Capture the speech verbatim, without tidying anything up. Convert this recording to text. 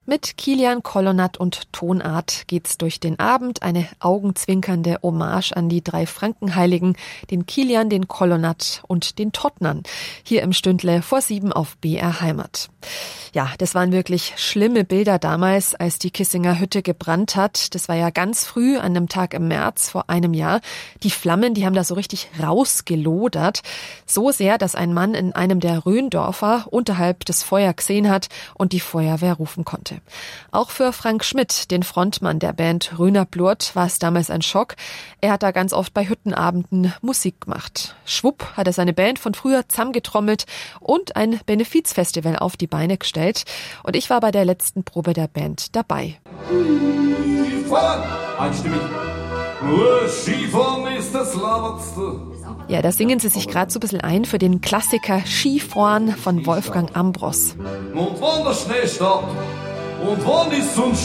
Mit Kilian Kolonat und Tonart geht's durch den Abend. Eine augenzwinkernde Hommage an die drei Frankenheiligen, den Kilian, den Kolonat und den Tottnern. Hier im Stündle vor sieben auf B R Heimat. Ja, das waren wirklich schlimme Bilder damals, als die Kissinger Hütte gebrannt hat. Das war ja ganz früh, an einem Tag im März vor einem Jahr. Die Flammen, die haben da so richtig rausgelodert. So sehr, dass ein Mann in einem der Rhöndorfer unterhalb das Feuer gesehen hat und die Feuerwehr rufen konnte. Auch für Frank Schmidt, den Frontmann der Band Rhöner Blurt, war es damals ein Schock. Er hat da ganz oft bei Hüttenabenden Musik gemacht. Schwupp hat er seine Band von früher zusammengetrommelt und ein Benefizfestival auf die Beine gestellt. Und ich war bei der letzten Probe der Band dabei. Skifahren, einstimmig. Skifahren ist das Labertste. Ja, da singen sie sich gerade so ein bisschen ein für den Klassiker Skifahren von Wolfgang Ambros. Und wann der Schnee steht und wann die Sonne